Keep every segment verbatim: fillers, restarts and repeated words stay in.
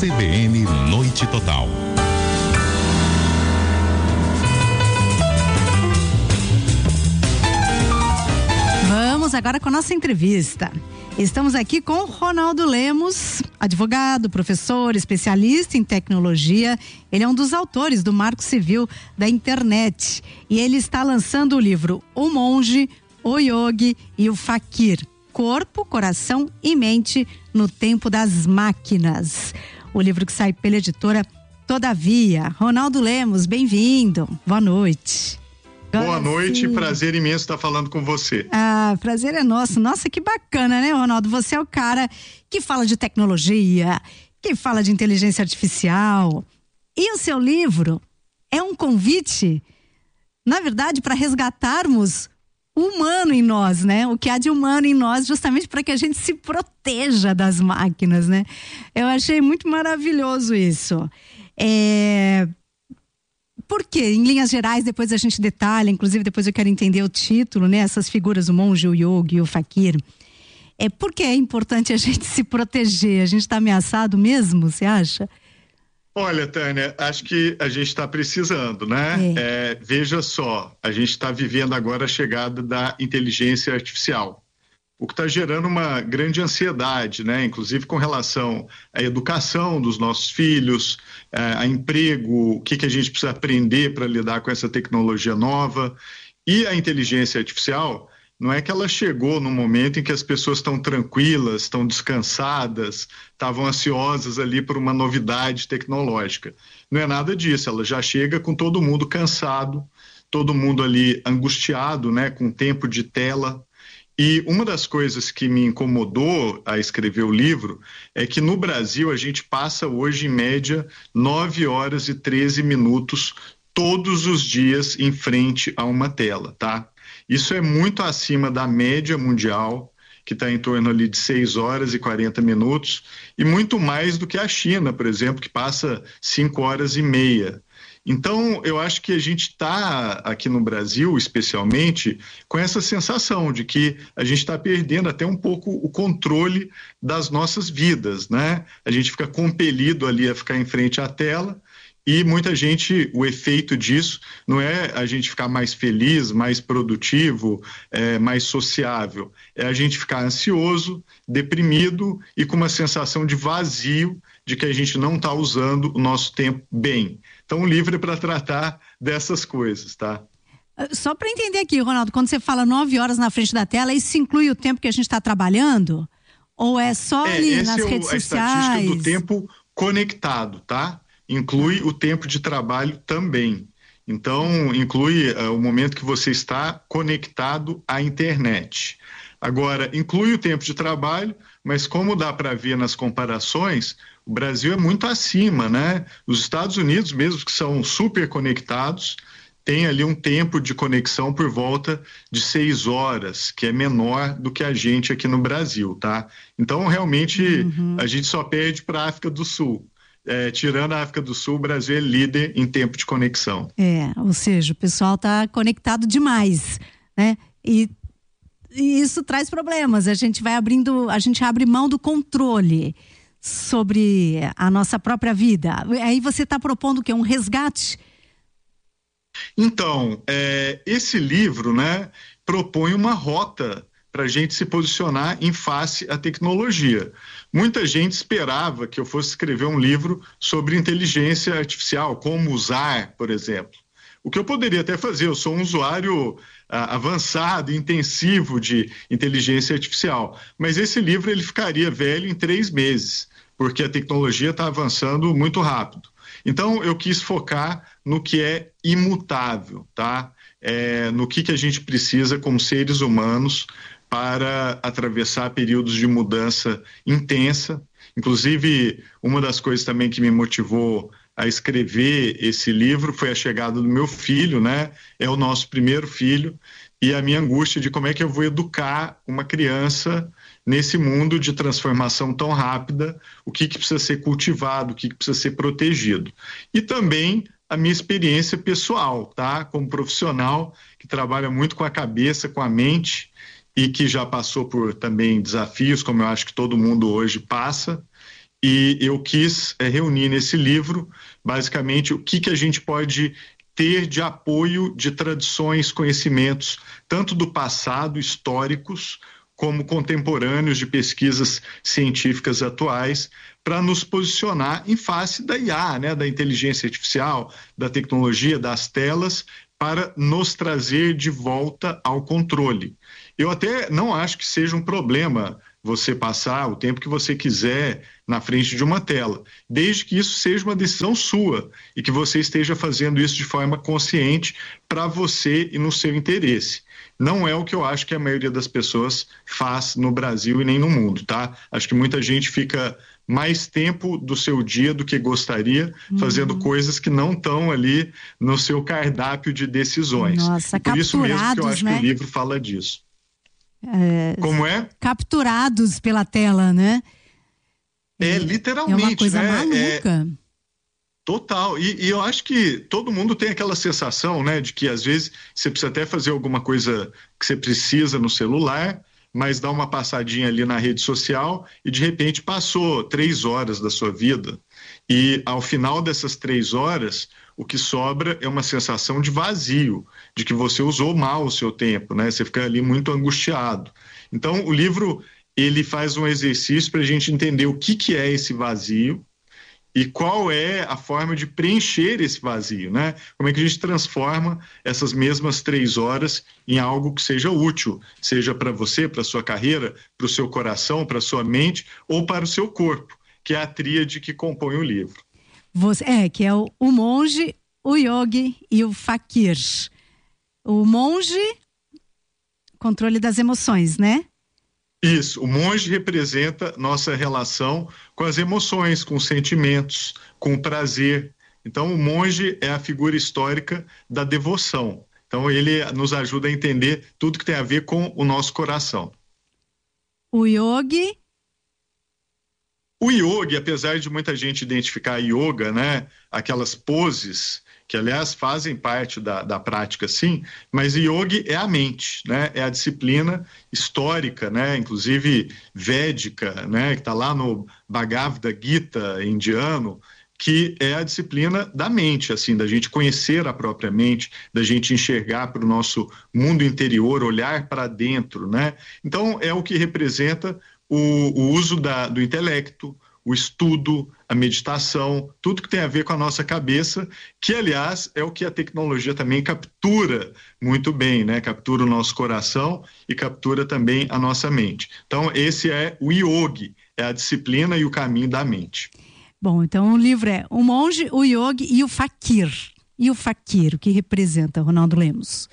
C B N Noite Total. Vamos agora com a nossa entrevista. Estamos aqui com Ronaldo Lemos, advogado, professor, especialista em tecnologia. Ele é um dos autores do Marco Civil da Internet. E ele está lançando o livro O Monge, o Yogi e o Fakir. Corpo, coração e mente no tempo das máquinas. O livro que sai pela editora Todavia. Ronaldo Lemos, bem-vindo. Boa noite. Boa noite, prazer imenso estar falando com você. Ah, prazer é nosso. Nossa, que bacana, né, Ronaldo? Você é o cara que fala de tecnologia, que fala de inteligência artificial. E o seu livro é um convite, na verdade, para resgatarmos o humano em nós, né? O que há de humano em nós, justamente para que a gente se proteja das máquinas, né? Eu achei muito maravilhoso isso. É... Por quê? Em linhas gerais, depois a gente detalha, inclusive depois eu quero entender o título, né? Essas figuras, o monge, o yogi, o fakir. É, por que é importante a gente se proteger? A gente está ameaçado mesmo, você acha? Olha, Tânia, acho que a gente está precisando, né? É. É, veja só, a gente está vivendo agora a chegada da inteligência artificial, o que está gerando uma grande ansiedade, né? Inclusive com relação à educação dos nossos filhos, a emprego, o que, que a gente precisa aprender para lidar com essa tecnologia nova. E a inteligência artificial, não é que ela chegou no momento em que as pessoas estão tranquilas, estão descansadas, estavam ansiosas ali por uma novidade tecnológica. Não é nada disso, ela já chega com todo mundo cansado, todo mundo ali angustiado, né? Com tempo de tela. E uma das coisas que me incomodou a escrever o livro é que no Brasil a gente passa hoje em média nove horas e treze minutos todos os dias em frente a uma tela, tá? Isso é muito acima da média mundial, que está em torno ali de seis horas e quarenta minutos, e muito mais do que a China, por exemplo, que passa cinco horas e meia. Então, eu acho que a gente está aqui no Brasil, especialmente, com essa sensação de que a gente está perdendo até um pouco o controle das nossas vidas, né? A gente fica compelido ali a ficar em frente à tela e muita gente, o efeito disso não é a gente ficar mais feliz, mais produtivo, é, mais sociável, é a gente ficar ansioso, deprimido e com uma sensação de vazio, de que a gente não está usando o nosso tempo bem. Então, o livro é para tratar dessas coisas, tá? Só para entender aqui, Ronaldo, quando você fala nove horas na frente da tela, isso inclui o tempo que a gente está trabalhando? Ou é só é, ali nas é o, redes a sociais? A estatística do tempo conectado, tá? Inclui o tempo de trabalho também. Então, inclui uh, o momento que você está conectado à internet. Agora, inclui o tempo de trabalho, mas como dá para ver nas comparações, o Brasil é muito acima, né? Os Estados Unidos, mesmo que são super conectados, tem ali um tempo de conexão por volta de seis horas, que é menor do que a gente aqui no Brasil, tá? Então, realmente, uhum. a gente só perde para a África do Sul. É, tirando a África do Sul, o Brasil é líder em tempo de conexão. É, ou seja, o pessoal está conectado demais, né? E, e isso traz problemas. A gente vai abrindo, a gente abre mão do controle sobre a nossa própria vida. Aí você está propondo o quê? Um resgate? Então, é, esse livro, né, propõe uma rota para a gente se posicionar em face à tecnologia. Muita gente esperava que eu fosse escrever um livro sobre inteligência artificial, como usar, por exemplo. O que eu poderia até fazer, eu sou um usuário ah, avançado, intensivo de inteligência artificial, mas esse livro ele ficaria velho em três meses, porque a tecnologia está avançando muito rápido. Então, eu quis focar no que é imutável, tá? É, no que, que a gente precisa como seres humanos para atravessar períodos de mudança intensa. Inclusive, uma das coisas também que me motivou a escrever esse livro foi a chegada do meu filho, né? É o nosso primeiro filho, e a minha angústia de como é que eu vou educar uma criança nesse mundo de transformação tão rápida, o que, que precisa ser cultivado, o que, que precisa ser protegido. E também a minha experiência pessoal, tá? Como profissional que trabalha muito com a cabeça, com a mente, e que já passou por também desafios, como eu acho que todo mundo hoje passa, e eu quis é, reunir nesse livro, basicamente, o que, que a gente pode ter de apoio de tradições, conhecimentos, tanto do passado, históricos, como contemporâneos de pesquisas científicas atuais, para nos posicionar em face da I A, né, da inteligência artificial, da tecnologia, das telas, para nos trazer de volta ao controle. Eu até não acho que seja um problema você passar o tempo que você quiser na frente de uma tela, desde que isso seja uma decisão sua e que você esteja fazendo isso de forma consciente para você e no seu interesse. Não é o que eu acho que a maioria das pessoas faz no Brasil e nem no mundo, tá? Acho que muita gente fica mais tempo do seu dia do que gostaria, uhum. fazendo coisas que não estão ali no seu cardápio de decisões. Nossa, por isso mesmo que eu acho né? que o livro fala disso. É, Como é? Capturados pela tela, né? É, literalmente. É uma coisa né? maluca. É, total. E, e eu acho que todo mundo tem aquela sensação, né, de que às vezes você precisa até fazer alguma coisa que você precisa no celular, mas dá uma passadinha ali na rede social e de repente passou três horas da sua vida. E ao final dessas três horas, o que sobra é uma sensação de vazio, de que você usou mal o seu tempo, né? Você fica ali muito angustiado. Então, o livro, ele faz um exercício para a gente entender o que, que é esse vazio e qual é a forma de preencher esse vazio, né? Como é que a gente transforma essas mesmas três horas em algo que seja útil, seja para você, para a sua carreira, para o seu coração, para a sua mente ou para o seu corpo, que é a tríade que compõe o livro. Você, é, que é o, o monge, o yogi e o fakir. O monge, controle das emoções, né? Isso, o monge representa nossa relação com as emoções, com os sentimentos, com o prazer. Então, o monge é a figura histórica da devoção. Então, ele nos ajuda a entender tudo que tem a ver com o nosso coração. O yogi... O yoga, apesar de muita gente identificar yoga, né, aquelas poses, que aliás fazem parte da, da prática, sim, mas yoga é a mente, né, é a disciplina histórica, né, inclusive védica, né, que está lá no Bhagavad Gita indiano, que é a disciplina da mente, assim, da gente conhecer a própria mente, da gente enxergar para o nosso mundo interior, olhar para dentro, né? Então, é o que representa o, o uso da, do intelecto, o estudo, a meditação, tudo que tem a ver com a nossa cabeça, que, aliás, é o que a tecnologia também captura muito bem, né? Captura o nosso coração e captura também a nossa mente. Então, esse é o yogi, é a disciplina e o caminho da mente. Bom, então o livro é o monge, o yogi e o fakir. E o fakir, o que representa, Ronaldo Lemos?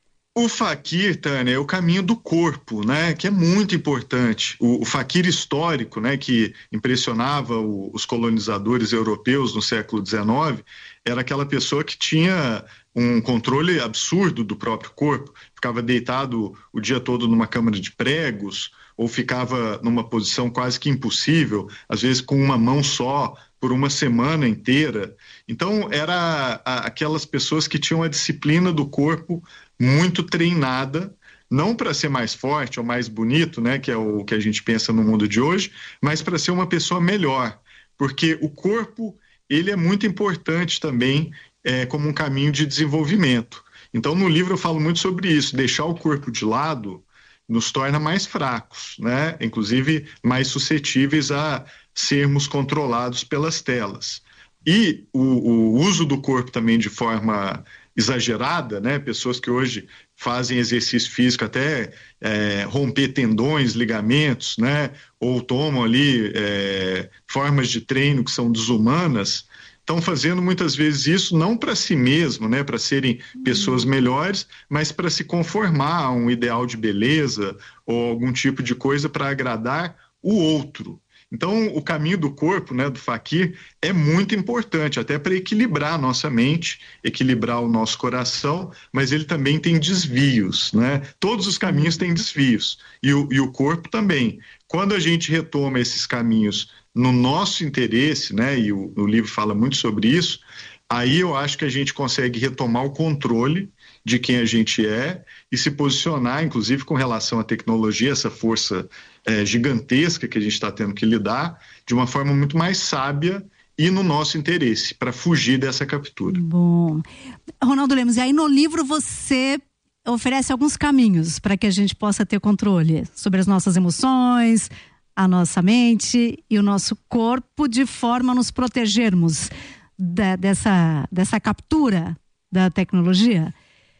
O fakir, Tânia, é o caminho do corpo, né? Que é muito importante. O, o fakir histórico, né? Que impressionava o, os colonizadores europeus no século dezenove, era aquela pessoa que tinha um controle absurdo do próprio corpo, ficava deitado o dia todo numa câmara de pregos, ou ficava numa posição quase que impossível, às vezes com uma mão só, por uma semana inteira. Então, era aquelas pessoas que tinham a disciplina do corpo muito treinada, não para ser mais forte ou mais bonito, né, que é o que a gente pensa no mundo de hoje, mas para ser uma pessoa melhor, porque o corpo, ele é muito importante também é, como um caminho de desenvolvimento. Então, no livro eu falo muito sobre isso, deixar o corpo de lado nos torna mais fracos, né? Inclusive mais suscetíveis a sermos controlados pelas telas. E o, o uso do corpo também de forma exagerada, né? Pessoas que hoje fazem exercício físico até é, romper tendões, ligamentos, né? Ou tomam ali é, formas de treino que são desumanas, estão fazendo muitas vezes isso não para si mesmo, né, para serem pessoas melhores, mas para se conformar a um ideal de beleza ou algum tipo de coisa para agradar o outro. Então, o caminho do corpo, né, do fakir, é muito importante, até para equilibrar a nossa mente, equilibrar o nosso coração, mas ele também tem desvios, né? Todos os caminhos têm desvios, e o, e o corpo também. Quando a gente retoma esses caminhos no nosso interesse, né, e o, o livro fala muito sobre isso, aí eu acho que a gente consegue retomar o controle de quem a gente é e se posicionar, inclusive com relação à tecnologia, essa força é, gigantesca que a gente está tendo que lidar de uma forma muito mais sábia e no nosso interesse, para fugir dessa captura. Bom. Ronaldo Lemos, e aí no livro você oferece alguns caminhos para que a gente possa ter controle sobre as nossas emoções, a nossa mente e o nosso corpo, de forma a nos protegermos da, dessa, dessa captura da tecnologia?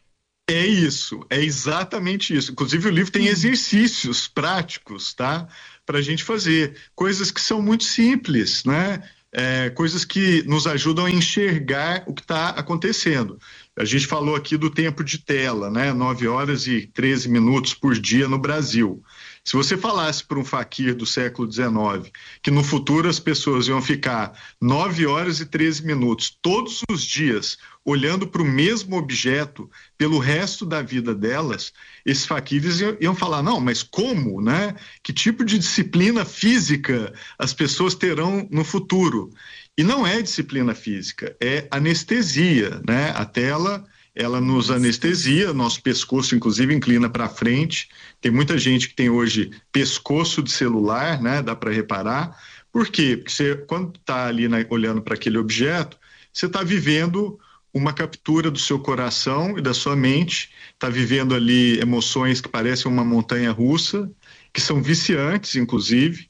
É isso, é exatamente isso. Inclusive o livro tem exercícios práticos, tá? Para a gente fazer. Coisas que são muito simples, né? É, coisas que nos ajudam a enxergar o que está acontecendo. A gente falou aqui do tempo de tela, né? nove horas e treze minutos por dia no Brasil. Se você falasse para um faquir do século dezenove que no futuro as pessoas iam ficar nove horas e treze minutos todos os dias olhando para o mesmo objeto pelo resto da vida delas, esses faquires iam, iam falar, não, mas como, né? Que tipo de disciplina física as pessoas terão no futuro? E não é disciplina física, é anestesia, né? A tela, ela nos anestesia, nosso pescoço inclusive inclina para frente. Tem muita gente que tem hoje pescoço de celular, né? Dá para reparar. Por quê? Porque você, quando está ali, né, olhando para aquele objeto, você está vivendo uma captura do seu coração e da sua mente, está vivendo ali emoções que parecem uma montanha russa, que são viciantes, inclusive,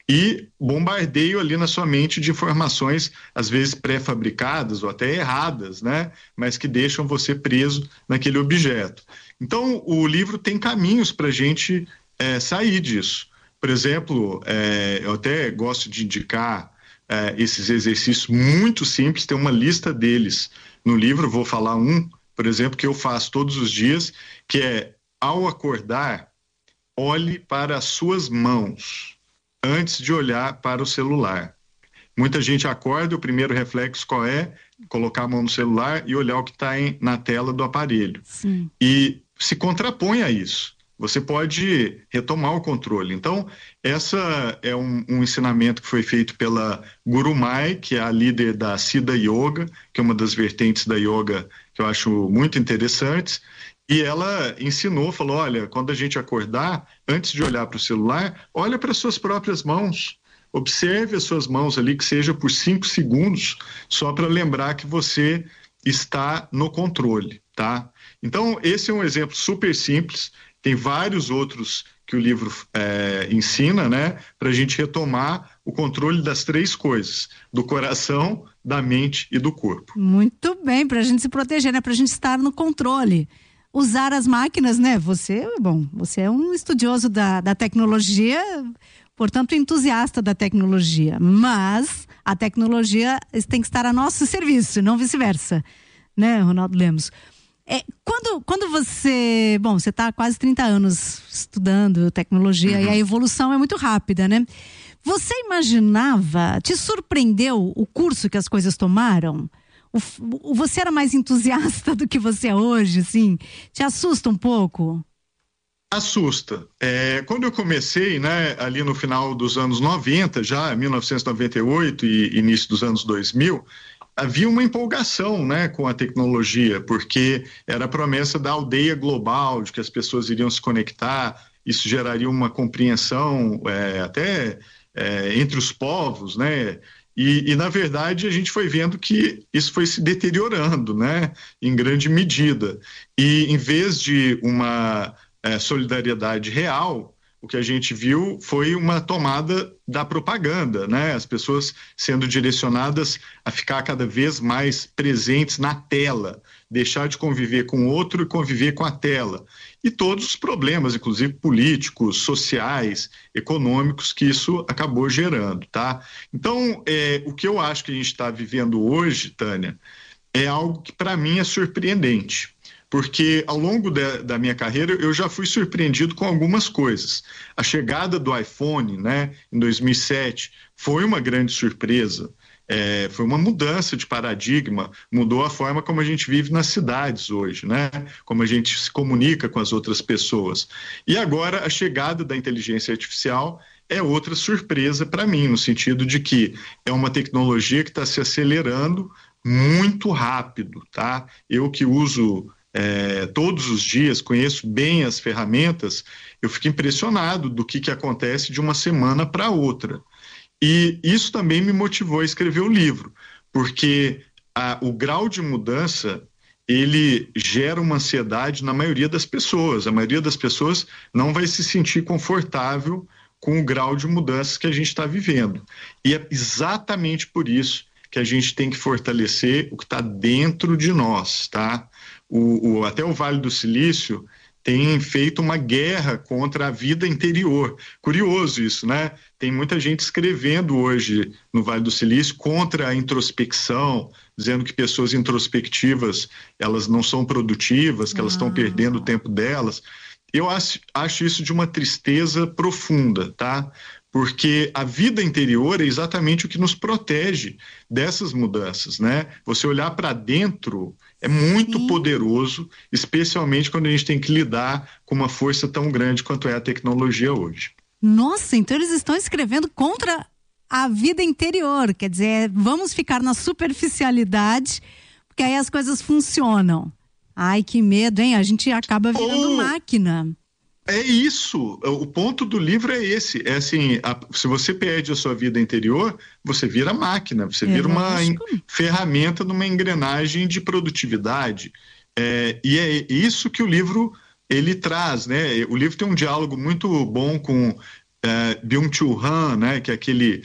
e bombardeio ali na sua mente de informações, às vezes pré-fabricadas ou até erradas, né? Mas que deixam você preso naquele objeto. Então, o livro tem caminhos para a gente é, sair disso. Por exemplo, é, eu até gosto de indicar é, esses exercícios muito simples, tem uma lista deles no livro, vou falar um, por exemplo, que eu faço todos os dias, que é, ao acordar, olhe para as suas mãos antes de olhar para o celular. Muita gente acorda, o primeiro reflexo qual é? Colocar a mão no celular e olhar o que está na tela do aparelho. Sim. E se contrapõe a isso. Você pode retomar o controle. Então, essa é um, um ensinamento que foi feito pela Guru Mai, que é a líder da Siddha Yoga, que é uma das vertentes da yoga que eu acho muito interessantes. E ela ensinou, falou, olha, quando a gente acordar, antes de olhar para o celular, olha para as suas próprias mãos. Observe as suas mãos ali, que seja por cinco segundos, só para lembrar que você está no controle, tá? Então, esse é um exemplo super simples. Tem vários outros que o livro é, ensina, né? Para a gente retomar o controle das três coisas, do coração, da mente e do corpo. Muito bem, para a gente se proteger, né? Para a gente estar no controle. Usar as máquinas, né? Você, bom, você é um estudioso da, da tecnologia, portanto, entusiasta da tecnologia. Mas a tecnologia tem que estar a nosso serviço, não vice-versa, né, Ronaldo Lemos? É, quando, quando você, bom, você está há quase trinta anos estudando tecnologia, uhum, e a evolução é muito rápida, né? Você imaginava, te surpreendeu o curso que as coisas tomaram? O, você era mais entusiasta do que você é hoje, assim? Te assusta um pouco? Assusta. É, quando eu comecei, né, ali no final dos anos noventa, já mil novecentos e noventa e oito e início dos anos dois mil, havia uma empolgação, né, com a tecnologia, porque era a promessa da aldeia global, de que as pessoas iriam se conectar, isso geraria uma compreensão é, até é, entre os povos, né? E, e, na verdade, a gente foi vendo que isso foi se deteriorando, né, em grande medida. E, em vez de uma é, solidariedade real, o que a gente viu foi uma tomada da propaganda, né, as pessoas sendo direcionadas a ficar cada vez mais presentes na tela, deixar de conviver com o outro e conviver com a tela. E todos os problemas, inclusive políticos, sociais, econômicos, que isso acabou gerando, tá? Então, é, o que eu acho que a gente está vivendo hoje, Tânia, é algo que para mim é surpreendente, porque ao longo de, da minha carreira eu já fui surpreendido com algumas coisas. A chegada do iPhone, né, em dois mil e sete, foi uma grande surpresa. É, foi uma mudança de paradigma, mudou a forma como a gente vive nas cidades hoje, né? Como a gente se comunica com as outras pessoas. E agora a chegada da inteligência artificial é outra surpresa para mim, no sentido de que é uma tecnologia que está se acelerando muito rápido, tá? Eu que uso é, todos os dias, conheço bem as ferramentas, eu fico impressionado do que, que acontece de uma semana para outra. E isso também me motivou a escrever o livro, porque a, o grau de mudança, ele gera uma ansiedade na maioria das pessoas. A maioria das pessoas não vai se sentir confortável com o grau de mudanças que a gente está vivendo. E é exatamente por isso que a gente tem que fortalecer o que está dentro de nós, tá? O, o, até o Vale do Silício tem feito uma guerra contra a vida interior. Curioso isso, né? Tem muita gente escrevendo hoje no Vale do Silício contra a introspecção, dizendo que pessoas introspectivas, elas não são produtivas, que elas estão perdendo o tempo delas. Eu acho, acho isso de uma tristeza profunda, tá? Porque a vida interior é exatamente o que nos protege dessas mudanças, né? Você olhar para dentro é muito Sim. poderoso, especialmente quando a gente tem que lidar com uma força tão grande quanto é a tecnologia hoje. Nossa, então eles estão escrevendo contra a vida interior, quer dizer, vamos ficar na superficialidade, porque aí as coisas funcionam. Ai, que medo, hein? A gente acaba virando oh. máquina. É isso, o ponto do livro é esse, é assim, a, se você perde a sua vida interior, você vira máquina, você é vira uma en, ferramenta numa engrenagem de produtividade, é, e é isso que o livro, ele traz, né? O livro tem um diálogo muito bom com é, Byung-Chul Han, né? Que é aquele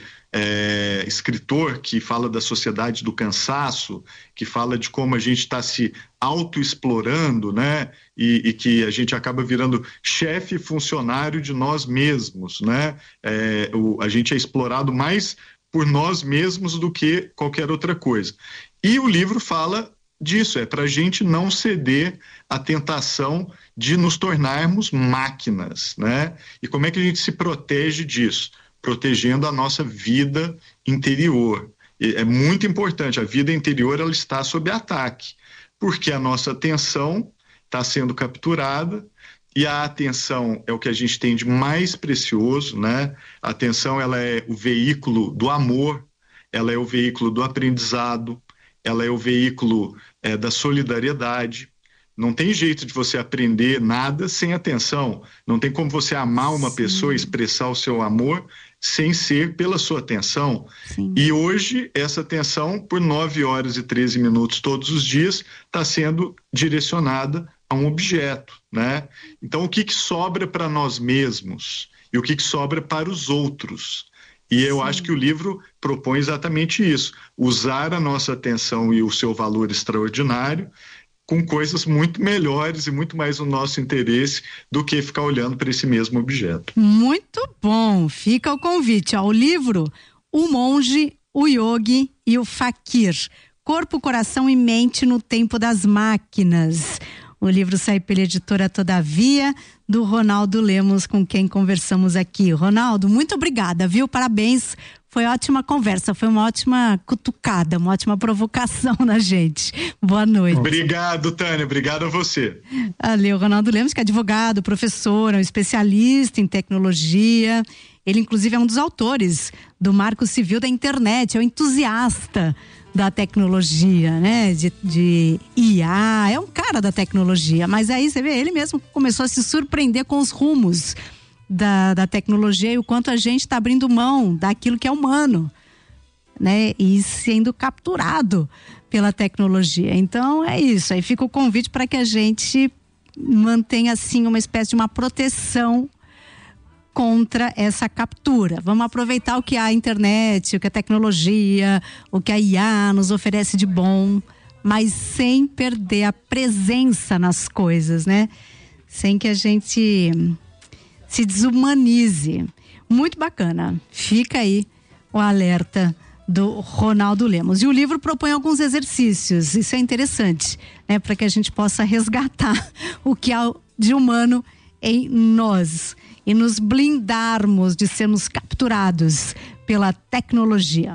é, escritor que fala da sociedade do cansaço, que fala de como a gente está se autoexplorando, né? E, e que a gente acaba virando chefe funcionário de nós mesmos, né? É, o, a gente é explorado mais por nós mesmos do que qualquer outra coisa. E o livro fala disso, é para a gente não ceder à tentação de nos tornarmos máquinas, né? E como é que a gente se protege disso? Protegendo a nossa vida interior. E é muito importante, a vida interior ela está sob ataque, porque a nossa atenção está sendo capturada, e a atenção é o que a gente tem de mais precioso, né? A atenção ela é o veículo do amor, ela é o veículo do aprendizado, ela é o veículo é, da solidariedade. Não tem jeito de você aprender nada sem atenção. Não tem como você amar uma Sim. pessoa, expressar o seu amor sem ser pela sua atenção. Sim. E hoje, essa atenção, por nove horas e treze minutos todos os dias, está sendo direcionada a um objeto, né? Então, o que, que sobra para nós mesmos e o que, que sobra para os outros? E eu Sim. acho que o livro propõe exatamente isso, usar a nossa atenção e o seu valor extraordinário com coisas muito melhores e muito mais no nosso interesse do que ficar olhando para esse mesmo objeto. Muito bom, fica o convite ao livro O Monge, o Yogi e o Fakir, Corpo, Coração e Mente no Tempo das Máquinas. O livro sai pela editora Todavia, do Ronaldo Lemos, com quem conversamos aqui. Ronaldo, muito obrigada, viu? Parabéns, foi ótima conversa, foi uma ótima cutucada, uma ótima provocação na gente. Boa noite. Obrigado, Tânia, obrigado a você. Ali o Ronaldo Lemos, que é advogado, professor, é um especialista em tecnologia. Ele, inclusive, é um dos autores do Marco Civil da Internet, é um entusiasta da tecnologia, né? De, de I A, é um cara da tecnologia, mas aí você vê, ele mesmo começou a se surpreender com os rumos da, da tecnologia e o quanto a gente está abrindo mão daquilo que é humano, né? E sendo capturado pela tecnologia. Então é isso, aí fica o convite para que a gente mantenha assim uma espécie de uma proteção contra essa captura. Vamos aproveitar o que a internet, o que a tecnologia, o que a I A nos oferece de bom, mas sem perder a presença nas coisas, né? Sem que a gente se desumanize. Muito bacana. Fica aí o alerta do Ronaldo Lemos. E o livro propõe alguns exercícios, isso é interessante, né? Para que a gente possa resgatar o que há de humano em nós e nos blindarmos de sermos capturados pela tecnologia.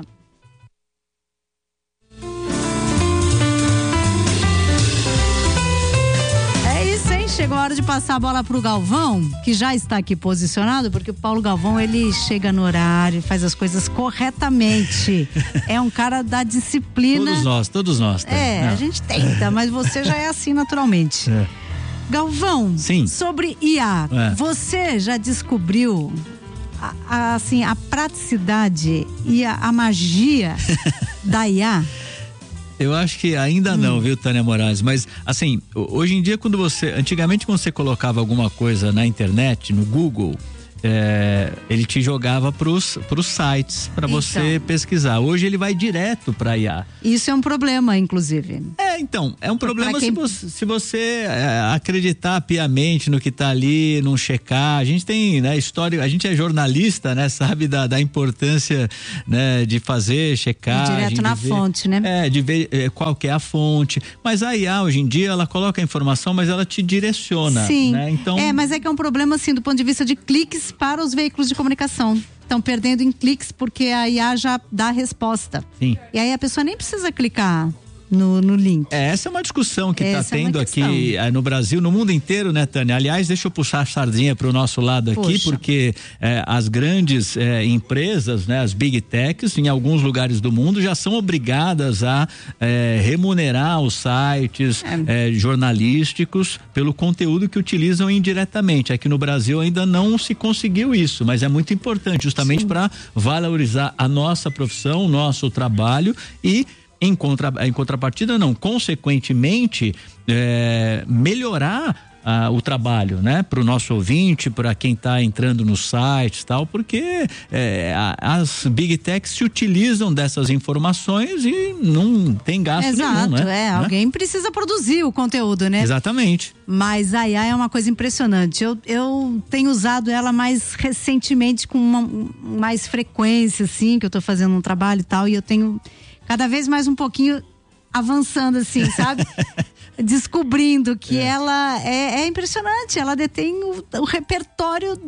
É isso, hein? Chegou a hora de de passar a bola pro Galvão, que já está aqui posicionado, porque o Paulo Galvão, ele chega no horário, faz as coisas corretamente. É um cara da disciplina. Todos nós, todos nós. Tá? É, Não. a gente tenta, mas você já é assim naturalmente. É. Galvão, Sim. sobre I A, é. você já descobriu a, a, assim, a praticidade e a, a magia da I A? Eu acho que ainda hum. não, viu, Tânia Moraes? Mas, assim, hoje em dia, quando você. Antigamente, quando você colocava alguma coisa na internet, no Google. É, ele te jogava pros, pros sites para então, você pesquisar. Hoje ele vai direto para I A. Isso é um problema, inclusive. É, então, é um problema quem... se você, se você é, acreditar piamente no que tá ali, não checar. A gente tem, né, história, a gente é jornalista, né, sabe da, da importância, né, de fazer, checar. Direto na ver, fonte, né? É, de ver é, qual que é a fonte. Mas a I A, hoje em dia, ela coloca a informação, mas ela te direciona. Sim, né? Então... é, mas é que é um problema, assim, do ponto de vista de cliques para os veículos de comunicação. Estão perdendo em cliques porque a I A já dá a resposta. Sim. E aí a pessoa nem precisa clicar no, no link. É, essa é uma discussão que está tendo é aqui no Brasil, no mundo inteiro, né, Tânia? Aliás, deixa eu puxar a sardinha para o nosso lado aqui, Poxa. porque é, as grandes é, empresas, né, as big techs, em alguns lugares do mundo, já são obrigadas a é, remunerar os sites é. É, jornalísticos pelo conteúdo que utilizam indiretamente. Aqui no Brasil ainda não se conseguiu isso, mas é muito importante, justamente para valorizar a nossa profissão, o nosso trabalho e Em, contra, em contrapartida, não, consequentemente, é, melhorar ah, o trabalho, né? Para o nosso ouvinte, para quem está entrando nos sites e tal, porque é, a, as big techs se utilizam dessas informações e não tem gasto Exato, nenhum, né? é, alguém precisa produzir o conteúdo, né? Exatamente. Mas a I A é uma coisa impressionante. Eu, eu tenho usado ela mais recentemente, com uma, mais frequência, assim, que eu estou fazendo um trabalho e tal, e eu tenho cada vez mais um pouquinho avançando, assim, sabe? Descobrindo que é. ela é, é impressionante. Ela detém o, o repertório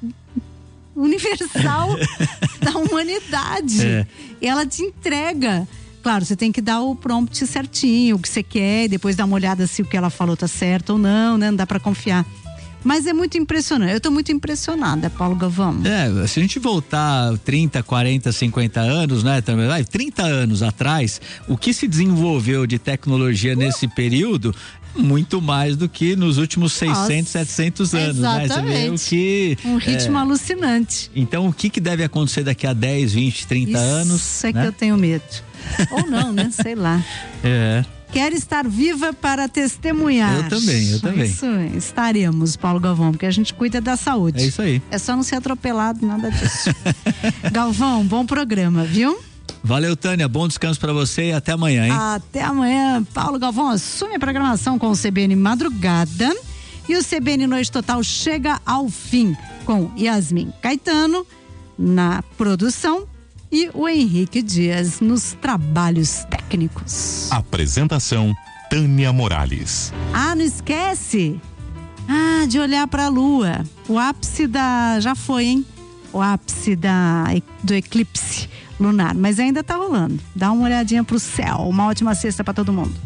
universal da humanidade. É. E ela te entrega. Claro, você tem que dar o prompt certinho, o que você quer, e depois dar uma olhada se o que ela falou tá certo ou não, né? Não dá pra confiar. Mas é muito impressionante. Eu tô muito impressionada, Paulo Galvão. É, se a gente voltar trinta, quarenta, cinquenta anos, né, também, trinta anos atrás, o que se desenvolveu de tecnologia uh. nesse período, muito mais do que nos últimos seiscentos, Nossa, setecentos anos, exatamente. né? Você vê o que, um ritmo é, alucinante. Então, o que que deve acontecer daqui a dez, vinte, trinta Isso anos? Isso é né? que eu tenho medo. Ou não, né? Sei lá. É. Quero estar viva para testemunhar. Eu também, eu também. Isso, estaremos, Paulo Galvão, porque a gente cuida da saúde. É isso aí. É só não ser atropelado, nada disso. Galvão, bom programa, viu? Valeu, Tânia, bom descanso para você e até amanhã, hein? Até amanhã. Paulo Galvão assume a programação com o C B N Madrugada e o C B N Noite Total chega ao fim com Yasmin Caetano na produção e o Henrique Dias nos trabalhos técnicos. Apresentação Tânia Morales. Ah, não esquece ah, de olhar para a lua. O ápice da... já foi, hein? O ápice da, do eclipse lunar, mas ainda tá rolando. Dá uma olhadinha pro céu. Uma ótima sexta para todo mundo.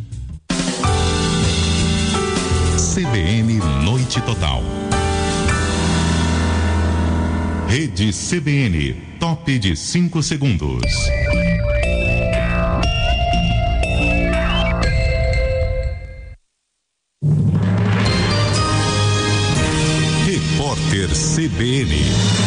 C B N Noite Total. Rede C B N, top de cinco segundos. Repórter C B N.